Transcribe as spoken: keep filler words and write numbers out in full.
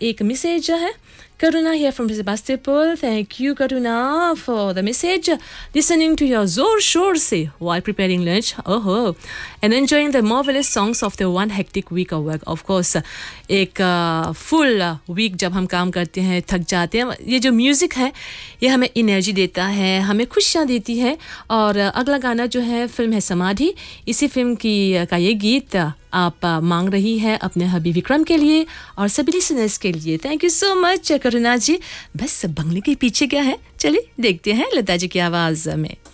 एक मैसेज है Karuna here from Sebastopol. Thank you, Karuna, for the message. Listening to your Zor Shor Se while preparing lunch. Oh, and enjoying the marvelous songs of the one hectic week of work. Of course, एक फुल uh, week जब हम काम करते हैं थक जाते हैं, ये जो म्यूज़िक है ये हमें एनर्जी देता है, हमें खुशियाँ देती है. और uh, अगला गाना जो है फिल्म है समाधि. इसी फिल्म की uh, का ये गीत uh, आप मांग रही है अपने हबी विक्रम के लिए और सभी लिसनर्स के लिए. थैंक यू सो मच करुणा जी. बस बंगले के पीछे क्या है, चलिए देखते हैं लता जी की आवाज़ में.